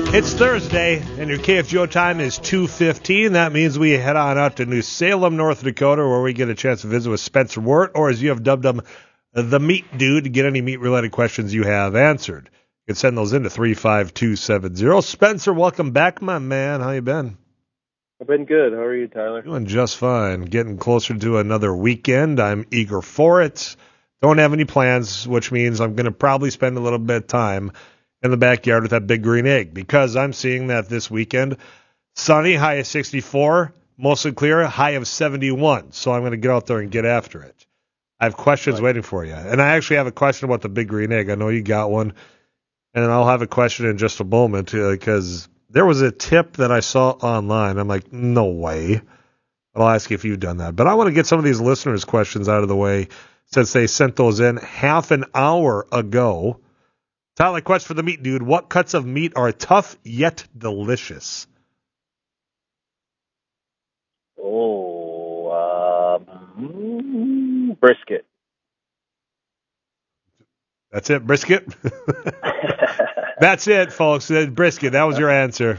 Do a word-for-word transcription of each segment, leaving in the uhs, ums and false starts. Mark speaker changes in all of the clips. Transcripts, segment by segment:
Speaker 1: It's Thursday, and your K F G O time is two fifteen. That means we head on out to New Salem, North Dakota, where we get a chance to visit with Spencer Wirt, or as you have dubbed him, the Meat Dude, to get any meat-related questions you have answered. You can send those in to three five two seven zero. Spencer, welcome back, my man. How you been?
Speaker 2: I've been good. How are you, Tyler?
Speaker 1: Doing just fine. Getting closer to another weekend. I'm eager for it. Don't have any plans, which means I'm going to probably spend a little bit of time in the backyard with that big green egg, because I'm seeing that this weekend, sunny, high of sixty-four, mostly clear, high of seventy-one. So I'm going to get out there and get after it. I have questions right. waiting for you. And I actually have a question about the big green egg. I know you got one. And I'll have a question in just a moment, because uh, there was a tip that I saw online. I'm like, no way. I'll ask you if you've done that. But I want to get some of these listeners' questions out of the way since they sent those in half an hour ago. Tyler, quest for the Meat Dude. What cuts of meat are tough yet delicious?
Speaker 2: Oh, um, brisket.
Speaker 1: That's it, brisket? That's it, folks. Brisket. That was your answer.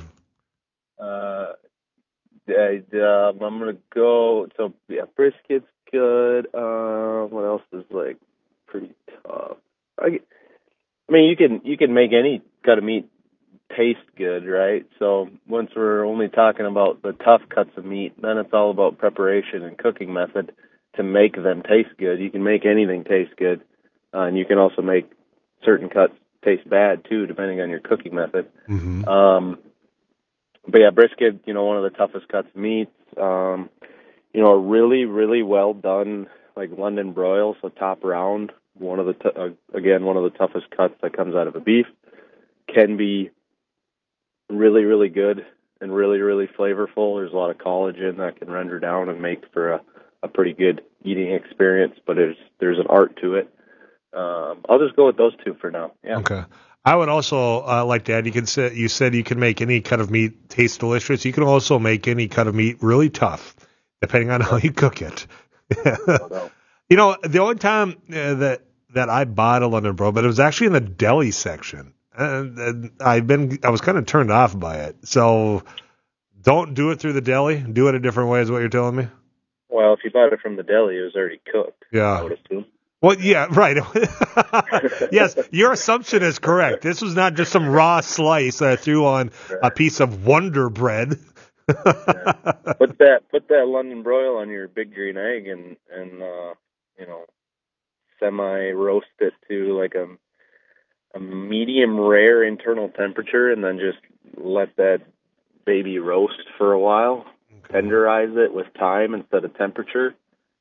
Speaker 2: Uh, I, um, I'm going to go. So, yeah, brisket's good. Uh, what else is, like, pretty tough? I I mean, you can you can make any cut of meat taste good, right? So once we're only talking about the tough cuts of meat, then it's all about preparation and cooking method to make them taste good. You can make anything taste good, uh, and you can also make certain cuts taste bad too, depending on your cooking method.
Speaker 1: Mm-hmm.
Speaker 2: Um, but yeah, brisket, you know, one of the toughest cuts of meat. Um, you know, a really really well done like London broil, so top round. One of the t- uh, again one of the toughest cuts that comes out of a beef can be really really good and really really flavorful. There's a lot of collagen that can render down and make for a, a pretty good eating experience, but there's there's an art to it. Um, I'll just go with those two for now. Yeah.
Speaker 1: Okay. I would also uh, like to add. You can say you said you can make any cut of meat taste delicious. You can also make any cut of meat really tough, depending on how you cook it.
Speaker 2: no, no.
Speaker 1: You know, the only time uh, that that I bought a London broil, but it was actually in the deli section, and, and I've been I was kind of turned off by it. So don't do it through the deli. Do it a different way, is what you're telling me.
Speaker 2: Well, if you bought it from the deli, it was already cooked.
Speaker 1: Yeah.
Speaker 2: I would assume.
Speaker 1: Well, yeah, right. Yes, your assumption is correct. This was not just some raw slice that I threw on
Speaker 2: right.
Speaker 1: a piece of Wonder Bread.
Speaker 2: yeah. Put that put that London broil on your big green egg and and uh, you know. semi-roast it to like a, a medium rare internal temperature, and then just let that baby roast for a while. Okay. Tenderize it with time instead of temperature,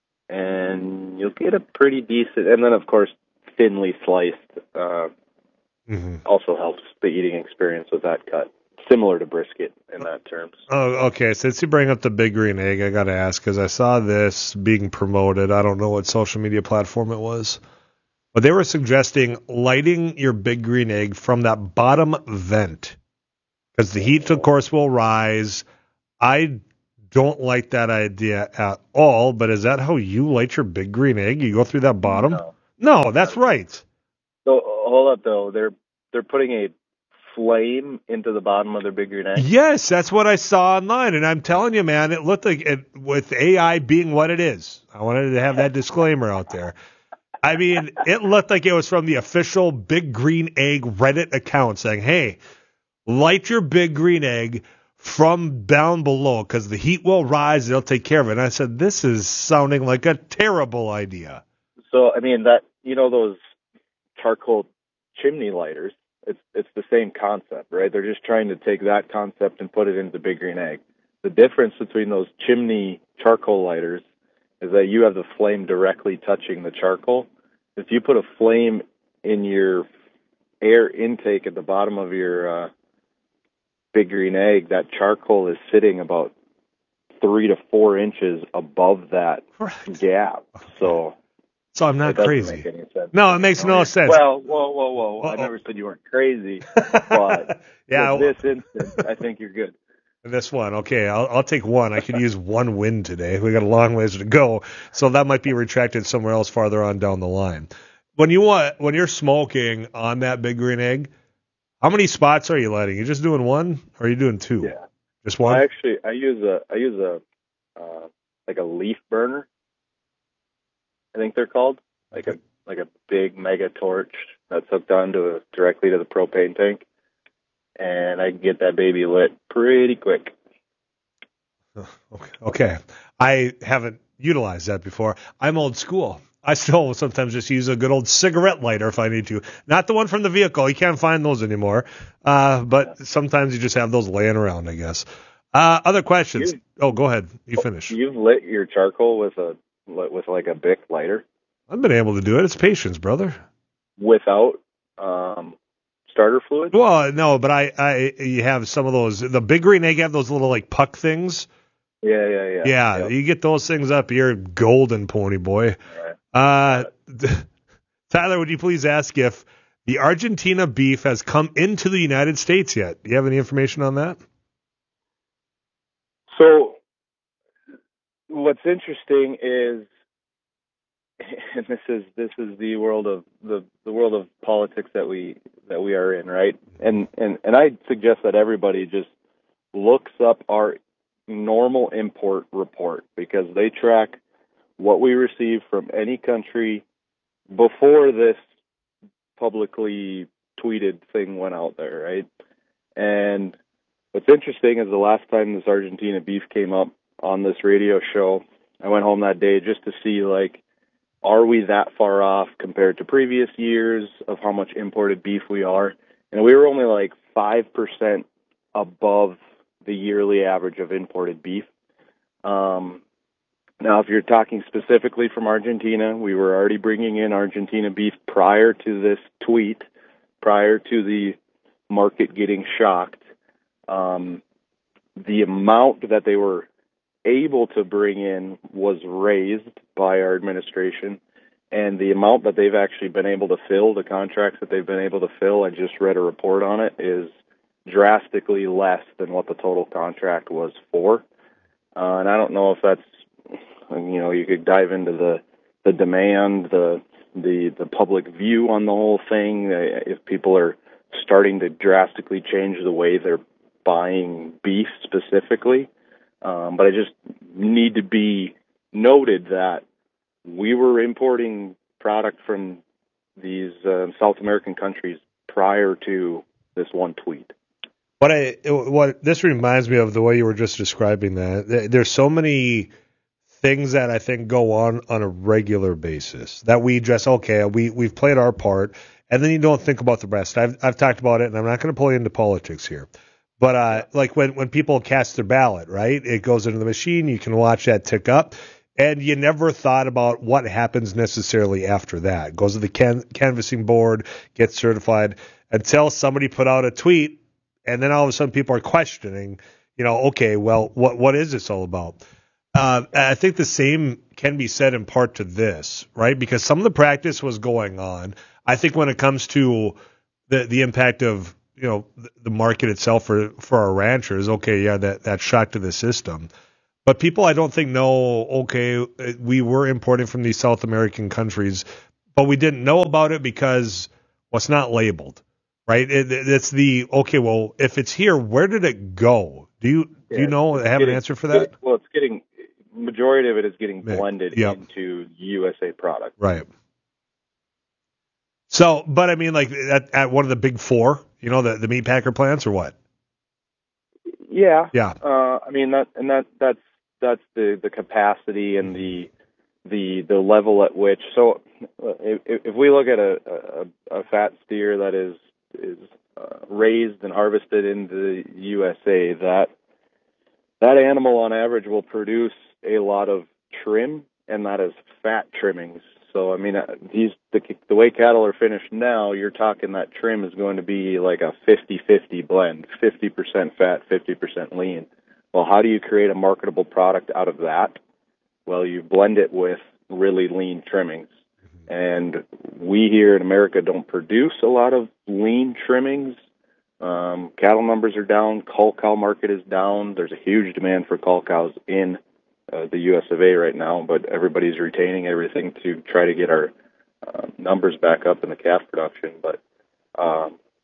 Speaker 2: and you'll get a pretty decent. And then, of course, thinly sliced uh, mm-hmm. also helps the eating experience with that cut. Similar to brisket in that terms.
Speaker 1: Oh, okay. Since you bring up the big green egg, I got to ask, because I saw this being promoted. I don't know what social media platform it was, but they were suggesting lighting your big green egg from that bottom vent, because the heat, of course, will rise. I don't like that idea at all, but is that how you light your big green egg? You go through that bottom?
Speaker 2: No,
Speaker 1: no that's right.
Speaker 2: So, hold up, though. They're they're putting a flame into the bottom of their big green egg?
Speaker 1: Yes, that's what I saw online, and I'm telling you, man, it looked like it, with A I being what it is. I wanted to have that disclaimer out there. I mean, it looked like it was from the official Big Green Egg Reddit account saying, hey, light your big green egg from down below because the heat will rise, it'll take care of it. And I said, this is sounding like a terrible idea.
Speaker 2: So, I mean, that, you know, those charcoal chimney lighters, It's it's the same concept, right? They're just trying to take that concept and put it into big green egg. The difference between those chimney charcoal lighters is that you have the flame directly touching the charcoal. If you put a flame in your air intake at the bottom of your uh, big green egg, that charcoal is sitting about three to four inches above that right. gap. So...
Speaker 1: So I'm not
Speaker 2: it
Speaker 1: crazy.
Speaker 2: Make any sense.
Speaker 1: No, it makes no sense.
Speaker 2: Well, whoa, whoa, whoa. Uh-oh. I never said you weren't crazy. But
Speaker 1: yeah,
Speaker 2: in this instance, I think you're good.
Speaker 1: This one, okay, I'll, I'll take one. I could use one win today. We got a long ways to go, so that might be retracted somewhere else farther on down the line. When you want, when you're smoking on that big green egg, How many spots are you lighting? You just doing one, or are you doing two?
Speaker 2: Yeah,
Speaker 1: just one.
Speaker 2: I actually I use a I use a uh, like a leaf burner. I think they're called like a like a big mega torch that's hooked onto a, directly to the propane tank, and I can get that baby lit pretty quick.
Speaker 1: Okay. okay. I haven't utilized that before. I'm old school. I still sometimes just use a good old cigarette lighter if I need to. Not the one from the vehicle. You can't find those anymore. Uh, but sometimes you just have those laying around, I guess. Uh, other questions? You, oh, go ahead. You finish.
Speaker 2: You've lit your charcoal with a with like a Bic lighter?
Speaker 1: I've been able to do it. It's patience, brother.
Speaker 2: Without um, starter fluid?
Speaker 1: Well, no, but I, I, you have some of those. The Big Green Egg have those little like puck things.
Speaker 2: Yeah, yeah, yeah.
Speaker 1: Yeah,
Speaker 2: yep.
Speaker 1: You get those things up, you're golden, pony boy.
Speaker 2: Right.
Speaker 1: Uh, Tyler, would you please ask if the Argentina beef has come into the United States yet? Do you have any information on that?
Speaker 2: So, what's interesting is, and this is this is the world of the, the world of politics that we that we are in, right? And and and I suggest that everybody just looks up our normal import report, because they track what we receive from any country before this publicly tweeted thing went out there, right? And what's interesting is the last time this Argentina beef came up on this radio show, I went home that day just to see, like, are we that far off compared to previous years of how much imported beef we are? And we were only like five percent above the yearly average of imported beef. Um, now, if you're talking specifically from Argentina, we were already bringing in Argentina beef prior to this tweet, prior to the market getting shocked. Um, the amount that they were able to bring in was raised by our administration, and the amount that they've actually been able to fill, the contracts that they've been able to fill, I just read a report on it, is drastically less than what the total contract was for. Uh, and I don't know if that's, you know, you could dive into the, the demand, the, the, the public view on the whole thing, uh, if people are starting to drastically change the way they're buying beef specifically. Um, but I just need to be noted that we were importing product from these uh, South American countries prior to this one tweet.
Speaker 1: What I what this reminds me of, the way you were just describing that, there's so many things that I think go on on a regular basis that we just, okay, we we've played our part, and then you don't think about the rest. I've I've talked about it, and I'm not going to pull you into politics here. But uh, like when, when people cast their ballot, right, it goes into the machine, you can watch that tick up, and you never thought about what happens necessarily after that. It goes to the can- canvassing board, gets certified, until somebody put out a tweet, and then all of a sudden people are questioning, you know, okay, well, what what is this all about? Uh, I think the same can be said in part to this, right, because some of the practice was going on. I think when it comes to the the impact of, you know, the market itself for, for our ranchers, okay, yeah, that, that shock to the system. But people, I don't think, know, okay, we were importing from these South American countries, but we didn't know about it because, well, it's not labeled, right? It, it's the, okay, well, if it's here, where did it go? Do you yeah, do you know, have
Speaker 2: getting,
Speaker 1: an answer for that?
Speaker 2: Well, it's getting, majority of it is getting blended
Speaker 1: yep.
Speaker 2: into U S A product.
Speaker 1: Right. So, but I mean, like at, at one of the big four, you know, the, the meat packer plants, or what?
Speaker 2: Yeah.
Speaker 1: Yeah.
Speaker 2: Uh, I mean, that, and that, that's, that's the, the capacity and the, the, the level at which, so uh, if, if we look at a, a, a fat steer that is, is uh, raised and harvested in the U S A, that, that animal on average will produce a lot of trim, and that is fat trimmings. So, I mean, these the, the way cattle are finished now, you're talking that trim is going to be like a fifty-fifty blend, fifty percent fat, fifty percent lean. Well, how do you create a marketable product out of that? Well, you blend it with really lean trimmings. And we here in America don't produce a lot of lean trimmings. Um, cattle numbers are down. Cull cow market is down. There's a huge demand for cull cows in Uh, the U S of A right now, but everybody's retaining everything to try to get our uh, numbers back up in the calf production. But um,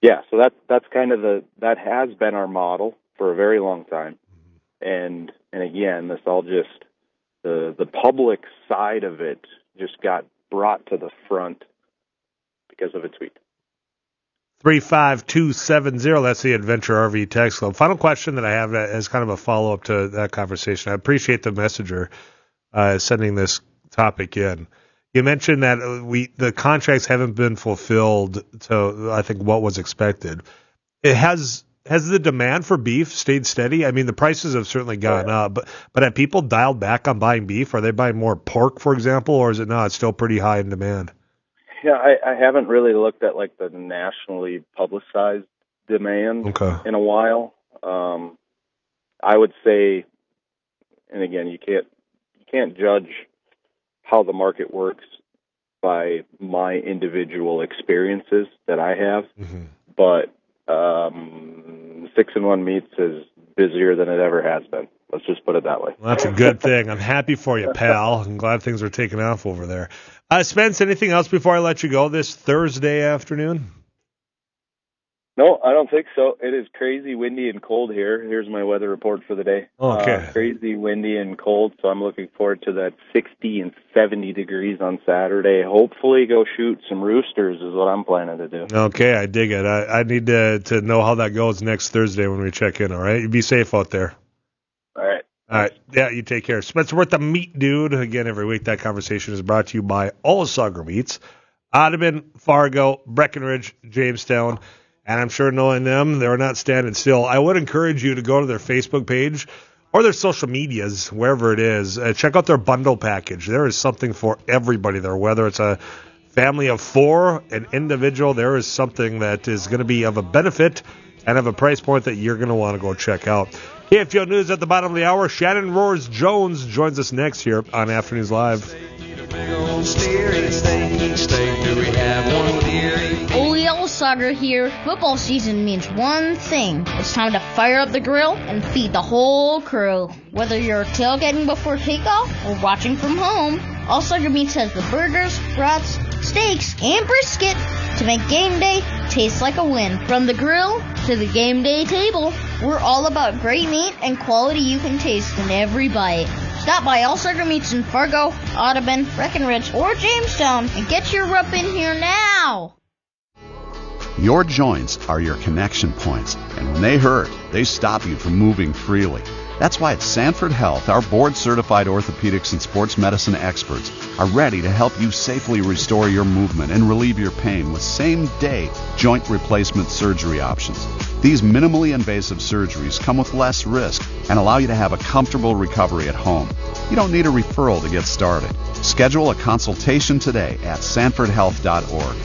Speaker 2: Yeah, so that's that's kind of the that has been our model for a very long time, and and again, this all just the the public side of it just got brought to the front because of a tweet.
Speaker 1: three five two seven zero, that's the Adventure R V Text Club. Final question that I have as kind of a follow-up to that conversation. I appreciate the messenger uh, sending this topic in. You mentioned that we the contracts haven't been fulfilled to, I think, what was expected. It has has the demand for beef stayed steady? I mean, the prices have certainly gone yeah. up, but but have people dialed back on buying beef? Are they buying more pork, for example, or is it not? It's still pretty high in demand.
Speaker 2: Yeah, I, I haven't really looked at like the nationally publicized demand
Speaker 1: okay.
Speaker 2: in a while. Um, I would say, and again, you can't you can't judge how the market works by my individual experiences that I have,
Speaker 1: mm-hmm.
Speaker 2: but um, Six and One Meats is busier than it ever has been. Let's just put it that way.
Speaker 1: Well, that's a good thing. I'm happy for you, pal. I'm glad things are taking off over there. Uh, Spence, anything else before I let you go this Thursday afternoon?
Speaker 2: No, I don't think so. It is crazy windy and cold here. Here's my weather report for the day.
Speaker 1: Okay.
Speaker 2: Uh, crazy windy and cold, so I'm looking forward to that sixty and seventy degrees on Saturday. Hopefully go shoot some roosters is what I'm planning to do.
Speaker 1: Okay, I dig it. I, I need to, to know how that goes next Thursday when we check in, all right? You be safe out there.
Speaker 2: All right.
Speaker 1: All right. Yeah, you take care. Spencer Worth, the Meat Dude. Again, every week that conversation is brought to you by All Sauger Meats, Audubon, Fargo, Breckenridge, Jamestown. And I'm sure knowing them, they're not standing still. I would encourage you to go to their Facebook page or their social medias, wherever it is. Uh, check out their bundle package. There is something for everybody there, whether it's a family of four, an individual. There is something that is going to be of a benefit and of a price point that you're going to want to go check out. K F G O News at the bottom of the hour. Shannon Roars Jones joins us next here on Afternoons Live.
Speaker 3: Ole Sauger here. Football season means one thing. It's time to fire up the grill and feed the whole crew. Whether you're tailgating before kickoff or watching from home, All Sauger Meats has the burgers, brats, steaks, and brisket to make game day taste like a win. From the grill to the game day table, we're all about great meat and quality you can taste in every bite. Stop by All Sauger Meats in Fargo, Audubon, Breckenridge, or Jamestown and get your rub in here now.
Speaker 4: Your joints are your connection points, and when they hurt, they stop you from moving freely. That's why at Sanford Health, our board-certified orthopedics and sports medicine experts are ready to help you safely restore your movement and relieve your pain with same-day joint replacement surgery options. These minimally invasive surgeries come with less risk and allow you to have a comfortable recovery at home. You don't need a referral to get started. Schedule a consultation today at sanford health dot org.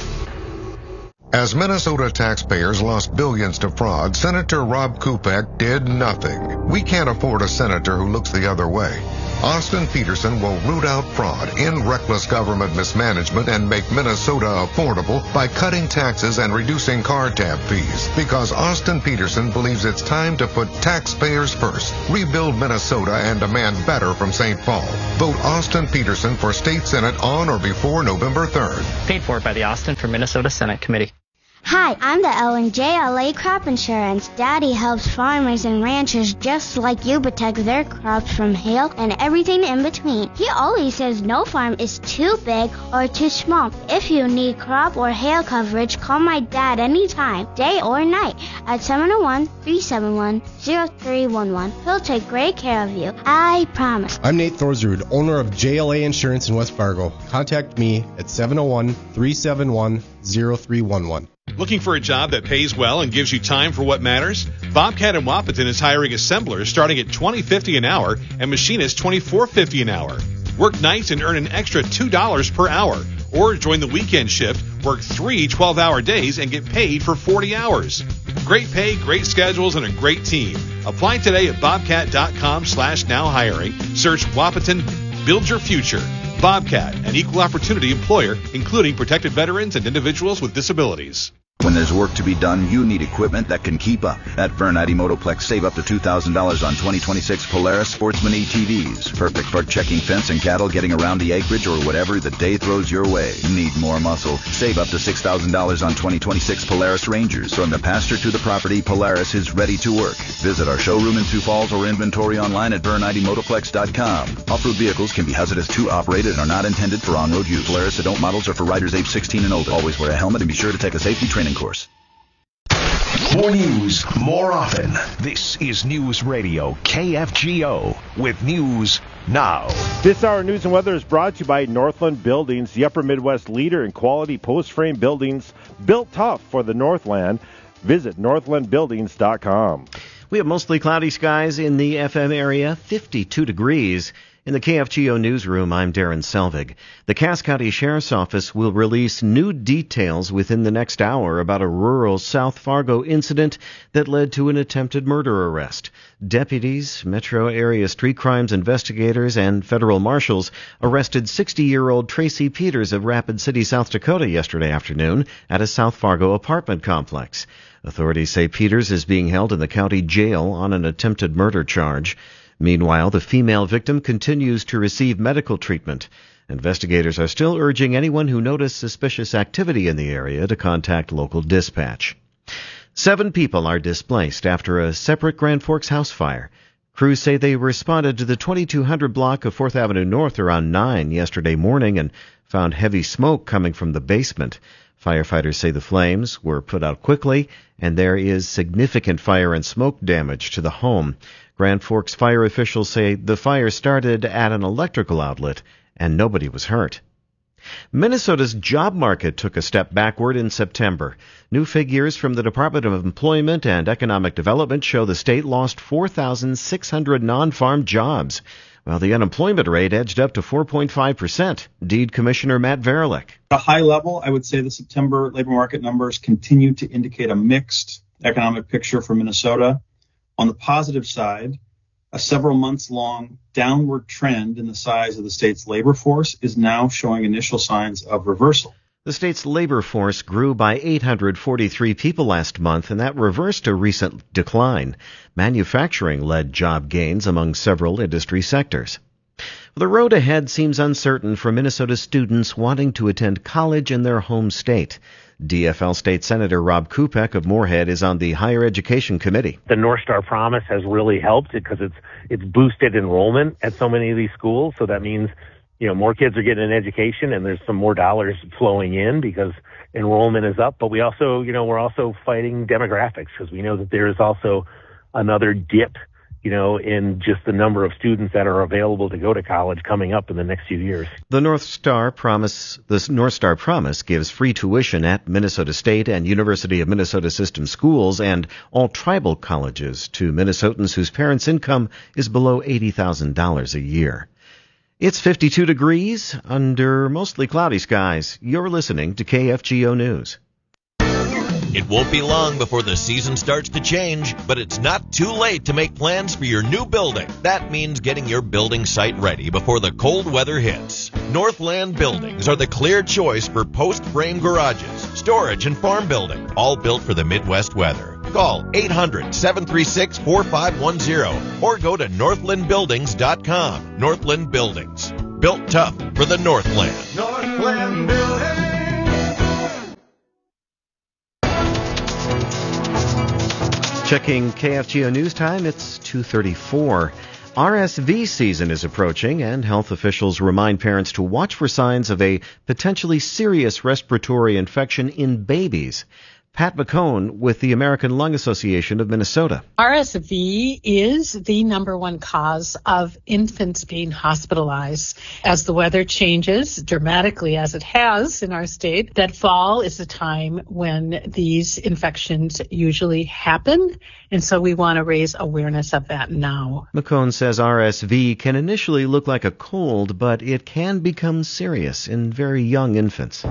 Speaker 5: As Minnesota taxpayers lost billions to fraud, Senator Rob Kupek did nothing. We can't afford a senator who looks the other way. Austin Peterson will root out fraud, end reckless government mismanagement, and make Minnesota affordable by cutting taxes and reducing car tab fees. Because Austin Peterson believes it's time to put taxpayers first, rebuild Minnesota, and demand better from Saint Paul. Vote Austin Peterson for State Senate on or before November third.
Speaker 6: Paid for by the Austin for Minnesota Senate Committee.
Speaker 7: Hi, I'm the Ellen J L A Crop Insurance. Daddy helps farmers and ranchers just like you protect their crops from hail and everything in between. He always says no farm is too big or too small. If you need crop or hail coverage, call my dad anytime, day or night, at seven oh one, three seven one, oh three one one. He'll take great care of you. I promise.
Speaker 8: I'm Nate Thorsrud, owner of J L A Insurance in West Fargo. Contact me at seven oh one, three seven one, oh three one one.
Speaker 9: Looking for a job that pays well and gives you time for what matters? Bobcat in Wapaton is hiring assemblers starting at twenty fifty an hour and machinists twenty-four fifty an hour. Work nights and earn an extra two dollars per hour. Or join the weekend shift, work three twelve-hour days and get paid for forty hours. Great pay, great schedules, and a great team. Apply today at bobcat.com slash now hiring. Search Wapaton. Build your future. Bobcat, an equal opportunity employer, including protected veterans and individuals with disabilities.
Speaker 10: When there's work to be done, you need equipment that can keep up. At Vernite Motoplex, save up to two thousand dollars on twenty twenty-six Polaris Sportsman A T Vs. Perfect for checking fence and cattle, getting around the acreage, or whatever the day throws your way. Need more muscle? Save up to six thousand dollars on twenty twenty-six Polaris Rangers. From the pasture to the property, Polaris is ready to work. Visit our showroom in Sioux Falls or inventory online at Vernite Motoplex dot com. Off-road vehicles can be hazardous to operated and are not intended for on-road use. Polaris adult models are for riders age sixteen and older. Always wear a helmet and be sure to take a safety training course.
Speaker 11: More news, more often. This is News Radio K F G O with News Now.
Speaker 12: This hour news and weather is brought to you by Northland Buildings, the Upper Midwest leader in quality post-frame buildings built tough for the Northland. Visit northland buildings dot com.
Speaker 13: We have mostly cloudy skies in the F M area, fifty-two degrees. In the K F G O newsroom, I'm Darren Selvig. The Cass County Sheriff's Office will release new details within the next hour about a rural South Fargo incident that led to an attempted murder arrest. Deputies, metro area street crimes investigators, and federal marshals arrested sixty-year-old Tracy Peters of Rapid City, South Dakota yesterday afternoon at a South Fargo apartment complex. Authorities say Peters is being held in the county jail on an attempted murder charge. Meanwhile, the female victim continues to receive medical treatment. Investigators are still urging anyone who noticed suspicious activity in the area to contact local dispatch. Seven people are displaced after a separate Grand Forks house fire. Crews say they responded to the twenty-two hundred block of fourth Avenue North around nine yesterday morning and found heavy smoke coming from the basement. Firefighters say the flames were put out quickly, and there is significant fire and smoke damage to the home. Grand Forks fire officials say the fire started at an electrical outlet and nobody was hurt. Minnesota's job market took a step backward in September. New figures from the Department of Employment and Economic Development show the state lost four thousand six hundred non-farm jobs, while the unemployment rate edged up to four point five percent. Deed Commissioner Matt Verelik.
Speaker 14: At a high level, I would say the September labor market numbers continue to indicate a mixed economic picture for Minnesota. On the positive side, a several months long downward trend in the size of the state's labor force is now showing initial signs of reversal.
Speaker 13: The state's labor force grew by eight hundred forty-three people last month, and that reversed a recent decline. Manufacturing led job gains among several industry sectors. The road ahead seems uncertain for Minnesota students wanting to attend college in their home state. D F L State Senator Rob Kupek of Moorhead is on the Higher Education Committee.
Speaker 15: The North Star Promise has really helped because it's it's boosted enrollment at so many of these schools. So that means, you know, more kids are getting an education and there's some more dollars flowing in because enrollment is up. But we also, you know, we're also fighting demographics because we know that there is also another dip, you know, in just the number of students that are available to go to college coming up in the next few years.
Speaker 13: The North Star Promise, the North Star Promise gives free tuition at Minnesota State and University of Minnesota System schools and all tribal colleges to Minnesotans whose parents' income is below eighty thousand dollars a year. It's fifty-two degrees under mostly cloudy skies. You're listening to K F G O News.
Speaker 16: It won't be long before the season starts to change, but it's not too late to make plans for your new building. That means getting your building site ready before the cold weather hits. Northland Buildings are the clear choice for post-frame garages, storage, and farm building, all built for the Midwest weather. Call eight hundred, seven three six, four five one zero or go to northland buildings dot com. Northland Buildings, built tough for the Northland.
Speaker 11: Northland Buildings.
Speaker 13: Checking K F G O News Time, it's two thirty-four. R S V season is approaching, and health officials remind parents to watch for signs of a potentially serious respiratory infection in babies. Pat McCone with the American Lung Association of Minnesota.
Speaker 17: R S V is the number one cause of infants being hospitalized. As the weather changes dramatically, as it has in our state, that fall is the time when these infections usually happen. And so we want to raise awareness of that now.
Speaker 13: McCone says R S V can initially look like a cold, but it can become serious in very young infants.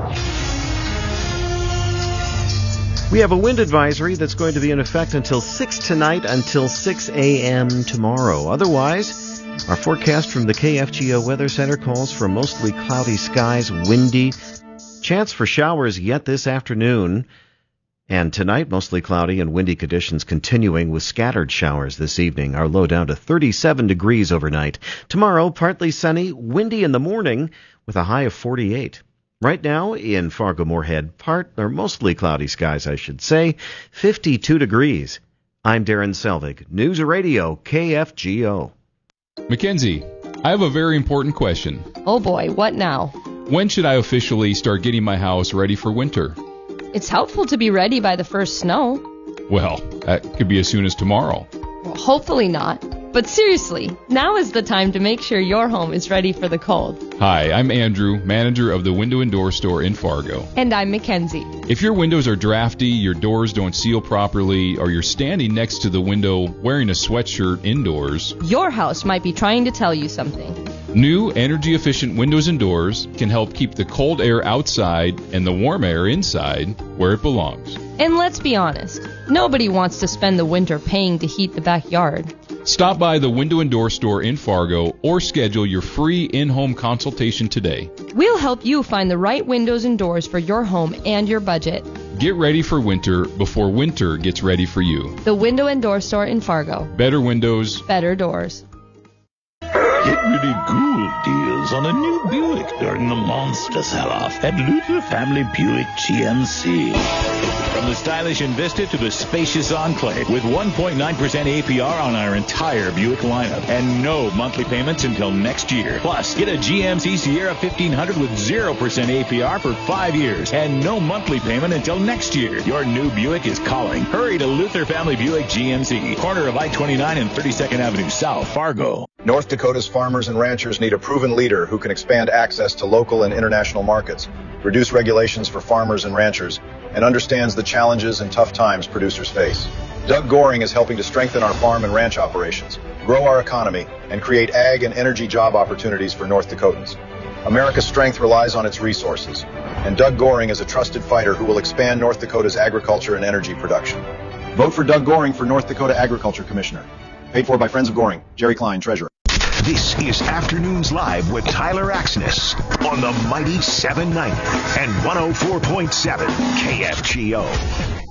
Speaker 13: We have a wind advisory that's going to be in effect until six tonight until six a.m. tomorrow. Otherwise, our forecast from the K F G O Weather Center calls for mostly cloudy skies, windy, chance for showers yet this afternoon. And tonight, mostly cloudy and windy conditions continuing with scattered showers this evening. Our low down to thirty-seven degrees overnight. Tomorrow, partly sunny, windy in the morning with a high of forty-eight. Right now in Fargo-Moorhead, part or mostly cloudy skies, I should say, fifty-two degrees. I'm Darren Selvig, News Radio, K F G O.
Speaker 18: Mackenzie, I have a very important question.
Speaker 19: Oh boy, what now?
Speaker 18: When should I officially start getting my house ready for winter?
Speaker 19: It's helpful to be ready by the first snow.
Speaker 18: Well, that could be as soon as tomorrow.
Speaker 19: Well, hopefully not. But seriously, now is the time to make sure your home is ready for the cold.
Speaker 18: Hi, I'm Andrew, manager of the Window and Door Store in Fargo.
Speaker 19: And I'm Mackenzie.
Speaker 18: If your windows are drafty, your doors don't seal properly, or you're standing next to the window wearing a sweatshirt indoors,
Speaker 19: your house might be trying to tell you something.
Speaker 18: New energy-efficient windows and doors can help keep the cold air outside and the warm air inside where it belongs.
Speaker 19: And let's be honest, nobody wants to spend the winter paying to heat the backyard.
Speaker 18: Stop by the Window and Door Store in Fargo or schedule your free in-home consultation today.
Speaker 19: We'll help you find the right windows and doors for your home and your budget.
Speaker 18: Get ready for winter before winter gets ready for you.
Speaker 19: The Window and Door Store in Fargo.
Speaker 18: Better windows.
Speaker 19: Better doors.
Speaker 20: Get really cool deals on a new Buick during the monster sell-off at Luther Family Buick G M C. From the stylish Envista to the spacious Enclave, with one point nine percent A P R on our entire Buick lineup and no monthly payments until next year. Plus, get a G M C Sierra fifteen hundred with zero percent A P R for five years and no monthly payment until next year. Your new Buick is calling. Hurry to Luther Family Buick G M C, corner of I twenty-nine and thirty-second Avenue South, Fargo.
Speaker 21: North Dakota's farmers and ranchers need a proven leader who can expand access to local and international markets, reduce regulations for farmers and ranchers, and understands the challenges and tough times producers face. Doug Goring is helping to strengthen our farm and ranch operations, grow our economy, and create ag and energy job opportunities for North Dakotans. America's strength relies on its resources, and Doug Goring is a trusted fighter who will expand North Dakota's agriculture and energy production. Vote for Doug Goring for North Dakota Agriculture Commissioner. Paid for by Friends of Goring. Jerry Klein, Treasurer.
Speaker 11: This is Afternoons Live with Tyler Axness on the mighty seven ninety and one oh four point seven K F G O.